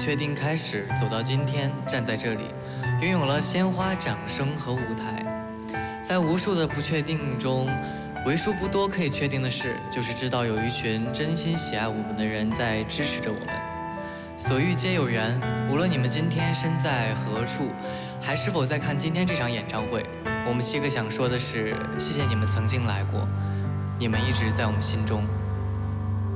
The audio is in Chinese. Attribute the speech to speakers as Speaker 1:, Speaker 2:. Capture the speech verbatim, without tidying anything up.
Speaker 1: 确定开始，走到今天，站在这里，拥有了鲜花、掌声和舞台。在无数的不确定中，为数不多可以确定的事，就是知道有一群真心喜爱我们的人在支持着我们。所遇皆有缘，无论你们今天身在何处，还是否在看今天这场演唱会，我们七个想说的是，谢谢你们曾经来过，你们一直在我们心中。